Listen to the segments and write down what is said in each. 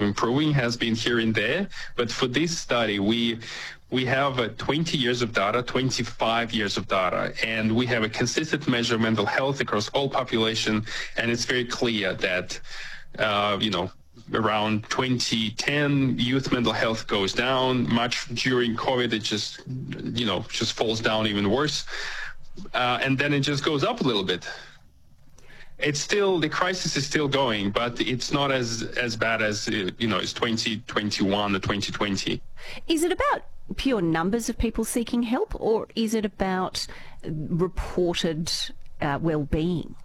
improving, has been here and there. But for this study, we have 20 years of data, 25 years of data, and we have a consistent measure of mental health across all population. And it's very clear that, around 2010, youth mental health goes down. Much during COVID, it just falls down even worse. And then it just goes up a little bit. It's still, the crisis is still going, but it's not as bad as, as 2021 or 2020. Is it about pure numbers of people seeking help, or is it about reported well-being?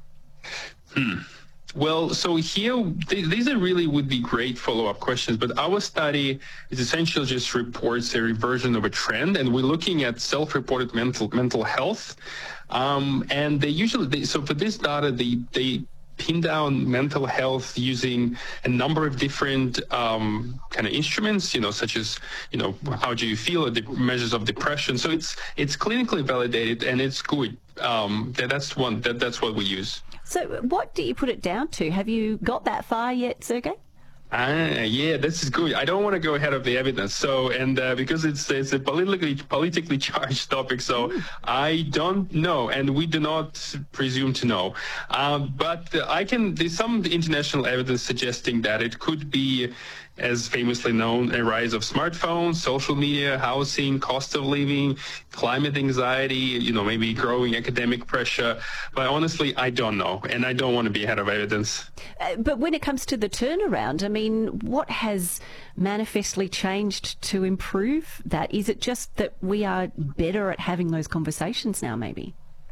Well, so here, these are really would be great follow-up questions, but our study is essentially just reports a reversion of a trend, and we're looking at self-reported mental health. And they usually, so for this data, they pin down mental health using a number of different kind of instruments, such as, how do you feel, the measures of depression. So it's clinically validated, and it's good. That's what we use. So what do you put it down to? Have you got that far yet, Sergey? Yeah, this is good. I don't want to go ahead of the evidence. So, and because it's a politically charged topic, so I don't know, and we do not presume to know. But there's some international evidence suggesting that it could be, as famously known, a rise of smartphones, social media, housing, cost of living, climate anxiety, maybe growing academic pressure. But honestly, I don't know, and I don't want to be ahead of evidence. But when it comes to the turnaround, I mean, what has manifestly changed to improve that? Is it just that we are better at having those conversations now, maybe?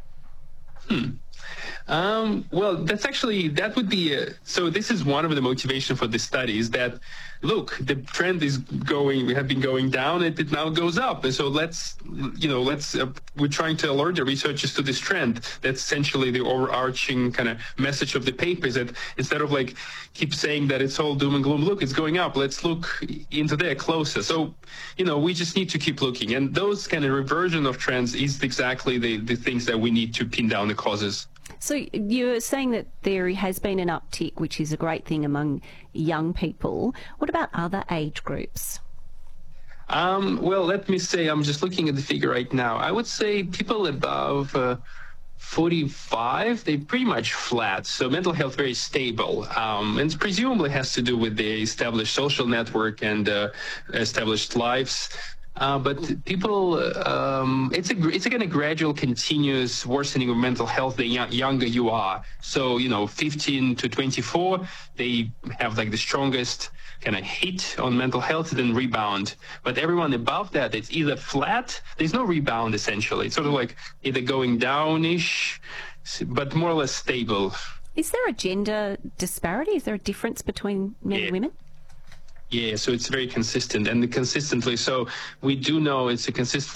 Well, that would be, so this is one of the motivation for this study is that, look, the trend is we have been going down and it now goes up. And so we're trying to alert the researchers to this trend. That's essentially the overarching kind of message of the paper, is that instead of keep saying that it's all doom and gloom, look, it's going up. Let's look into there closer. So, we just need to keep looking. And those kind of reversion of trends is exactly the things that we need to pin down the causes. So you're saying that there has been an uptick, which is a great thing among young people. What about other age groups? Well, let me say, I'm just looking at the figure right now. I would say people above 45, they're pretty much flat. So mental health very stable, and presumably has to do with the established social network and established lives. But people, it's a kind of gradual, continuous worsening of mental health the younger you are. So, 15 to 24, they have the strongest kind of hit on mental health, then rebound. But everyone above that, it's either flat, there's no rebound essentially. It's sort of either going down-ish, but more or less stable. Is there a gender disparity? Is there a difference between men and women? Yeah, so it's very consistent, and consistently. So we do know it's a consistent